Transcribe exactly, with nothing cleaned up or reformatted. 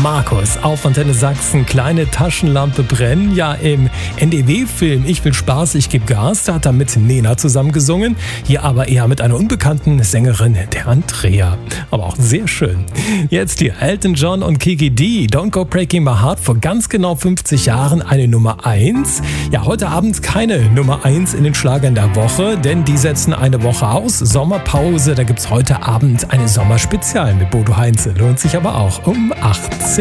Markus auf Antenne Sachsen, kleine Taschenlampe brennen. Ja, im N D W-Film Ich will Spaß, ich geb Gas, da hat er mit Nena zusammen gesungen. Hier aber eher mit einer unbekannten Sängerin, der Andrea. Aber auch sehr schön. Jetzt hier Elton John und Kiki D. Don't Go Breaking My Heart, vor ganz genau fünfzig Jahren eine Nummer eins. Ja, heute Abend keine Nummer eins in den Schlagern der Woche, denn die setzen eine Woche aus. Sommerpause, da gibt's heute Abend eine Sommerspezial mit Bodo Heinze. Lohnt sich aber auch um acht.